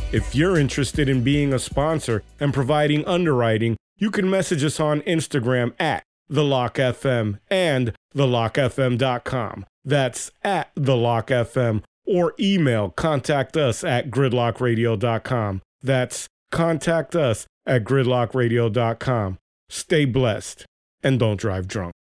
If you're interested in being a sponsor and providing underwriting, you can message us on Instagram at TheLockFM and TheLockFM.com. That's at TheLockFM, or email contact us at gridlockradio.com. That's contact us at gridlockradio.com. Stay blessed and don't drive drunk.